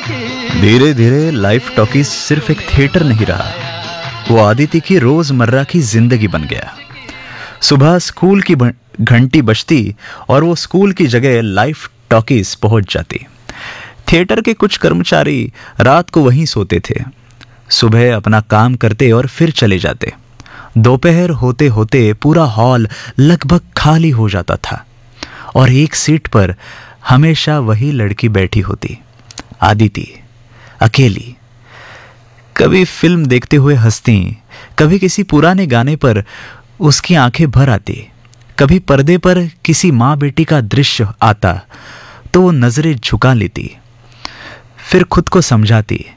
धीरे धीरे life talkies सिर्फ एक थिएटर नहीं रहा, वो आदिति की रोजमर्रा की जिंदगी बन गया। सुबह स्कूल की घंटी बजती और वो स्कूल की जगह लाइफ टॉकीज पहुंच जाती। थिएटर के कुछ कर्मचारी रात को वहीं सोते थे, सुबह अपना काम करते और फिर चले जाते। दोपहर होते होते पूरा हॉल लगभग खाली हो जाता था और एक सीट पर हमेशा वही लड़की बैठी होती, आदिति, अकेली। कभी फिल्म देखते हुए हंसती, कभी किसी पुराने गाने पर उसकी आंखें भर आती, कभी पर्दे पर किसी माँ बेटी का दृश्य आता तो वो नजरें झुका लेती, फिर खुद को समझाती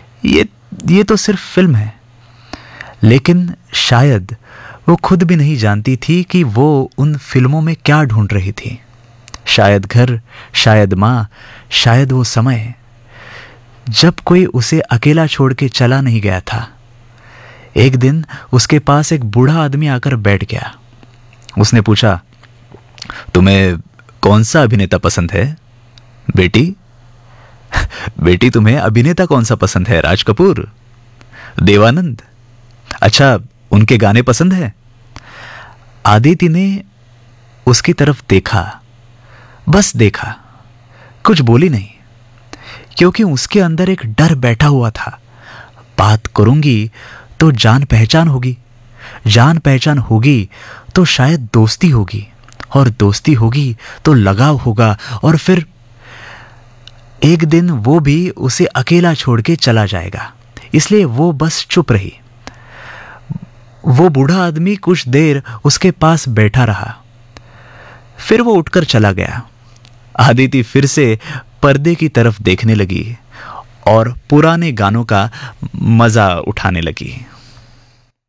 ये तो सिर्फ फिल्म है। लेकिन शायद वो खुद भी नहीं जानती थी कि वो उन फिल्मों में क्या ढूंढ रही थी। शायद घर, शायद माँ, शायद वो समय जब कोई उसे अकेला छोड़ के चला नहीं गया था। एक दिन उसके पास एक बूढ़ा आदमी आकर बैठ गया। उसने पूछा, तुम्हें कौन सा अभिनेता पसंद है बेटी? बेटी, तुम्हें अभिनेता कौन सा पसंद है? राज कपूर, देवानंद? अच्छा, उनके गाने पसंद है? आदिति ने उसकी तरफ देखा, बस देखा, कुछ बोली नहीं, क्योंकि उसके अंदर एक डर बैठा हुआ था। बात करूंगी तो जान पहचान होगी, जान पहचान होगी तो शायद दोस्ती होगी, और दोस्ती होगी तो लगाव होगा, और फिर एक दिन वो भी उसे अकेला छोड़ के चला जाएगा। इसलिए वो बस चुप रही। वो बूढ़ा आदमी कुछ देर उसके पास बैठा रहा, फिर वो उठकर चला गया। आदिति फिर से पर्दे की तरफ देखने लगी और पुराने गानों का मजा उठाने लगी।